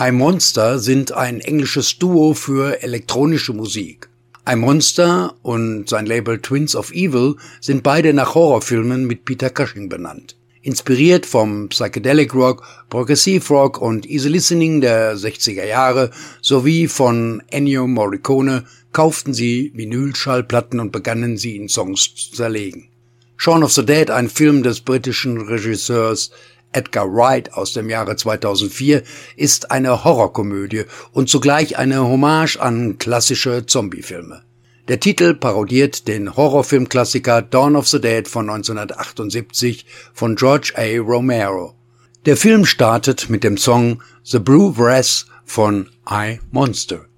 I-Monster sind ein englisches Duo für elektronische Musik. I-Monster und sein Label Twins of Evil sind beide nach Horrorfilmen mit Peter Cushing benannt. Inspiriert vom Psychedelic Rock, Progressive Rock und Easy Listening der 60er Jahre sowie von Ennio Morricone kauften sie Vinylschallplatten und begannen sie in Songs zu zerlegen. Shaun of the Dead, ein Film des britischen Regisseurs Edgar Wright aus dem Jahre 2004, ist eine Horrorkomödie und zugleich eine Hommage an klassische Zombiefilme. Der Titel parodiert den Horrorfilmklassiker Dawn of the Dead von 1978 von George A. Romero. Der Film startet mit dem Song The Blue Breath von I-Monster.